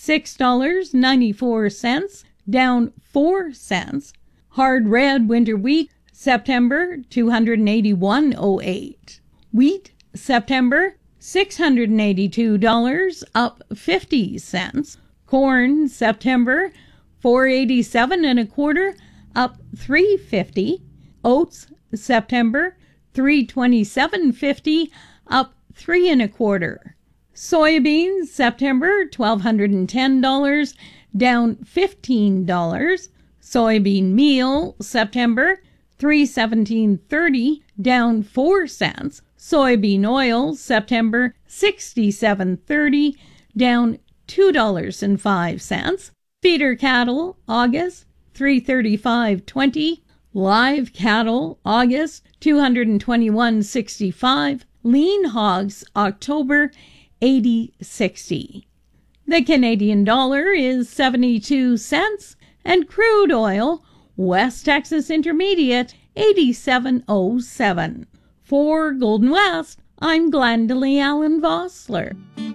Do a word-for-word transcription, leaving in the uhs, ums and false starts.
six dollars and ninety-four cents, down four cents. Hard red winter wheat, September, two hundred eighty-one dollars and eight cents. Wheat, September, six hundred eighty-two dollars, up fifty cents. Corn, September, four eighty-seven and a quarter, up three fifty. Oats, September, three twenty-seven fifty, up three and a quarter. Soybeans, September, twelve hundred ten dollars, down fifteen dollars. Soybean meal, September, three seventeen thirty, down four cents. Soybean oil, September, sixty-seven thirty, down two dollars and five cents. Feeder cattle, August, three thirty-five twenty. Live cattle, August, two hundred twenty-one sixty-five. Lean hogs, October, eighty sixty. The Canadian dollar is seventy-two cents, and crude oil, West Texas Intermediate, eighty-seven oh seven. For Golden West, I'm Glendalee Allen Vossler.